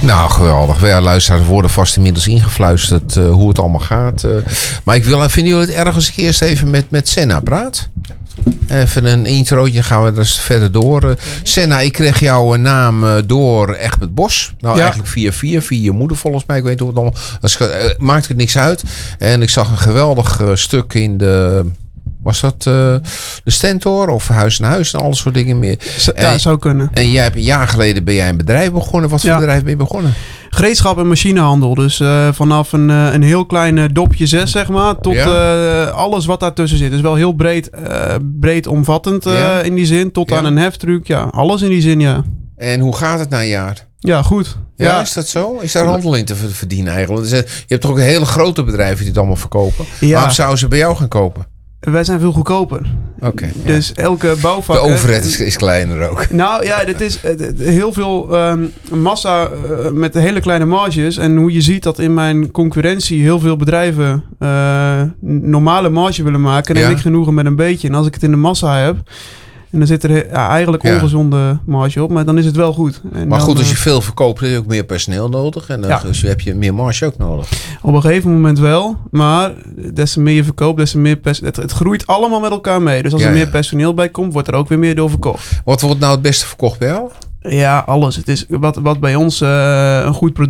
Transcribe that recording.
Nou, geweldig. Wij luisteraars worden vast inmiddels ingefluisterd hoe het allemaal gaat. Maar vinden jullie het erg als ik eerst even met Senna praat? Even een introotje, gaan we dus verder door. Senna, ik kreeg jouw naam door Egbert Bos. Nou, eigenlijk via je moeder volgens mij. Ik weet hoe het allemaal... maakt het niks uit. En ik zag een geweldig stuk in de... Was dat de Stentor of Huis en Huis en al dat soort dingen meer? Ja, zou kunnen. En jij hebt een jaar geleden ben jij een bedrijf begonnen. Wat voor bedrijf ben je begonnen? Gereedschap en machinehandel. Dus vanaf een heel klein dopje 6, zeg maar, tot alles wat daartussen zit. Dus wel heel breed omvattend in die zin. Tot aan een heftruck. Ja, alles in die zin, ja. En hoe gaat het na een jaar? Ja, goed. Ja, is dat zo? Is daar handel in te verdienen eigenlijk? Dus, je hebt toch ook hele grote bedrijven die het allemaal verkopen. Ja. Waarom zouden ze bij jou gaan kopen? Wij zijn veel goedkoper. Okay, dus elke bouwvak... De overheid is kleiner ook. Nou ja, dit is heel veel massa met hele kleine marges. En hoe je ziet dat in mijn concurrentie heel veel bedrijven normale marge willen maken. En heb ik genoegen met een beetje. En als ik het in de massa heb... En dan zit er eigenlijk ongezonde marge op. Maar dan is het wel goed. En maar dan, goed, als je veel verkoopt, heb je ook meer personeel nodig. En dus heb je meer marge ook nodig. Op een gegeven moment wel. Maar des te meer je verkoopt, des te meer het groeit allemaal met elkaar mee. Dus als er meer personeel bij komt, wordt er ook weer meer door verkocht. Wat wordt nou het beste verkocht bij jou? Ja, alles. Het is wat bij ons een goed product